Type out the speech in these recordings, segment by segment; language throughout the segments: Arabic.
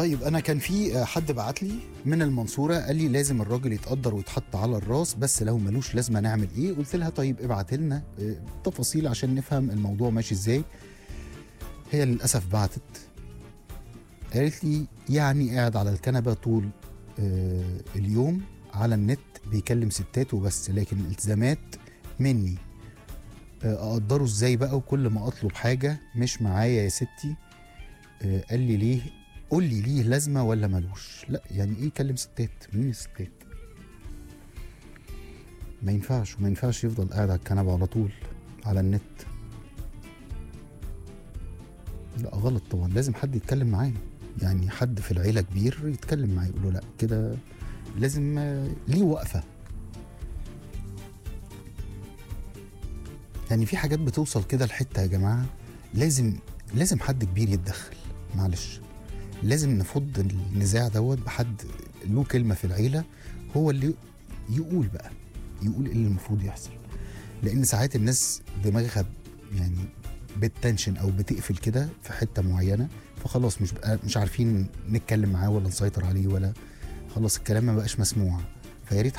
طيب انا كان في حد بعت لي من المنصوره قال لي لازم الراجل يتقدر ويتحط على الراس، بس لو ملوش لازمه نعمل ايه؟ قلت لها طيب ابعت لنا تفاصيل عشان نفهم الموضوع ماشي ازاي. هي للاسف بعتت، قالت لي يعني قاعد على الكنبه طول اليوم على النت بيكلم ستات وبس، لكن الالتزامات مني اقدره ازاي بقى؟ وكل ما اطلب حاجه مش معايا يا ستي قال لي ليه، قول لي ليه لازمه ولا ملوش؟ لا يعني ايه يكلم ستات؟ مين الستات؟ ما ينفعش، وما ينفعش يفضل قاعد على الكنبه على طول على النت. لا غلط طبعا، لازم حد يتكلم معاه، يعني حد في العيله كبير يتكلم معاه يقول له لا كده، لازم ليه وقفه. يعني في حاجات بتوصل كده لحته يا جماعه، لازم حد كبير يتدخل، معلش لازم نفض النزاع دوت بحد له كلمه في العيله، هو اللي يقول بقى، يقول ايه اللي المفروض يحصل. لان ساعات الناس دماغها يعني بتنشن او بتقفل كده في حته معينه، فخلاص مش عارفين نتكلم معاه ولا نسيطر عليه، ولا خلاص الكلام ما بقاش مسموع. فيا ريت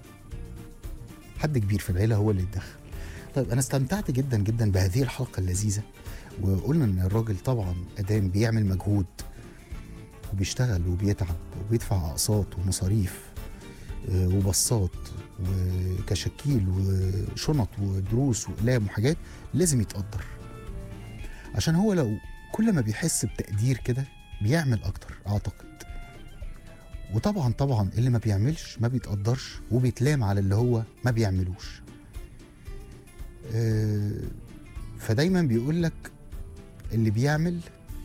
حد كبير في العيله هو اللي يتدخل. طيب انا استمتعت جدا جدا بهذه الحلقه اللذيذه، وقلنا ان الراجل طبعا ادام بيعمل مجهود وبيشتغل وبيتعب وبيدفع اقساط ومصاريف وبصات وكشاكيل وشنط ودروس واقلام وحاجات، لازم يتقدر. عشان هو لو كل ما بيحس بتقدير كده بيعمل اكتر اعتقد. وطبعا اللي ما بيعملش ما بيتقدرش وبيتلام على اللي هو ما بيعملوش. فدايما بيقول لك اللي بيعمل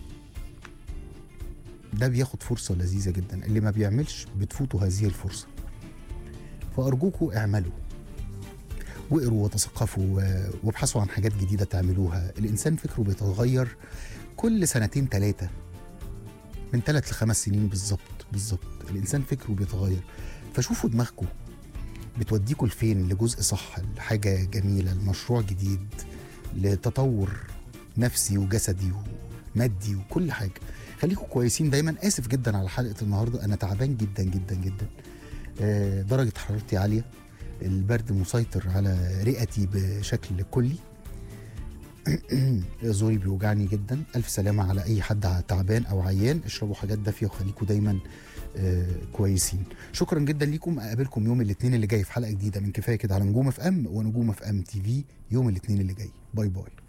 ده بياخد فرصة لذيذة جدا، اللي ما بيعملش بتفوته هذه الفرصة. فأرجوكوا اعملوا واقروا وتثقفوا وابحثوا عن حاجات جديدة تعملوها. الإنسان فكره بيتغير كل 2-3، من 3 ل5 سنين بالظبط الإنسان فكره بيتغير. فشوفوا دماغكم بتوديكوا لفين، لجزء صح، لحاجة جميلة، لمشروع جديد، لتطور نفسي وجسدي ومادي وكل حاجة. خليكوا كويسين دايما. آسف جدا على حلقة النهاردة، أنا تعبان جدا جدا جدا. درجة حرارتي عالية، البرد مسيطر على رئتي بشكل كلي. زوري بيوجعني جدا. ألف سلامة على أي حد تعبان أو عيان. اشربوا حاجات دافية وخليكوا دايما كويسين. شكرا جدا ليكم. أقابلكم يوم الاثنين اللي جاي في حلقة جديدة من كفاية كده على نجوم اف ام ونجوم اف ام تي في يوم الاثنين اللي جاي. باي باي.